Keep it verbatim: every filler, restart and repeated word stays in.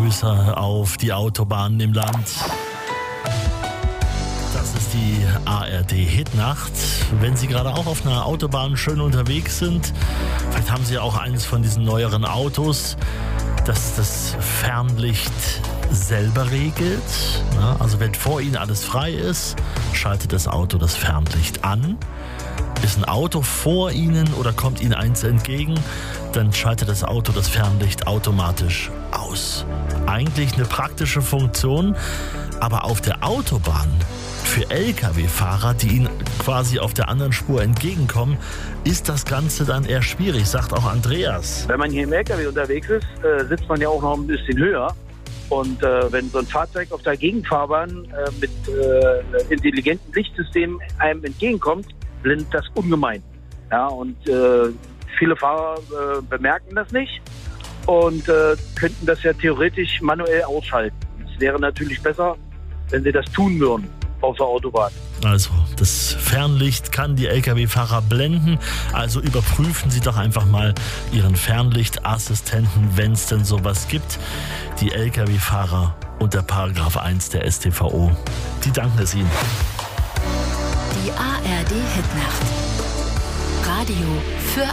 Grüße auf die Autobahnen im Land. Das ist die A R D-Hitnacht. Wenn Sie gerade auch auf einer Autobahn schön unterwegs sind, vielleicht haben Sie auch eines von diesen neueren Autos, das das Fernlicht selber regelt. Also wenn vor Ihnen alles frei ist, schaltet das Auto das Fernlicht an. Ist ein Auto vor Ihnen oder kommt Ihnen eins entgegen, dann schaltet das Auto das Fernlicht automatisch aus. Eigentlich eine praktische Funktion, aber auf der Autobahn für L K W-Fahrer, die Ihnen quasi auf der anderen Spur entgegenkommen, ist das Ganze dann eher schwierig, sagt auch Andreas. Wenn man hier im L K W unterwegs ist, äh, sitzt man ja auch noch ein bisschen höher. Und äh, wenn so ein Fahrzeug auf der Gegenfahrbahn äh, mit äh, intelligentem Lichtsystem einem entgegenkommt, blendet das ungemein. Ja, und äh, viele Fahrer äh, bemerken das nicht und äh, könnten das ja theoretisch manuell ausschalten. Es wäre natürlich besser, wenn sie das tun würden auf der Autobahn. Also, das Fernlicht kann die L K W-Fahrer blenden. Also überprüfen Sie doch einfach mal Ihren Fernlichtassistenten, wenn es denn sowas gibt. Die L K W-Fahrer unter Paragraph eins der S t V O. Die danken es Ihnen. Die A R D-Hitnacht. Radio für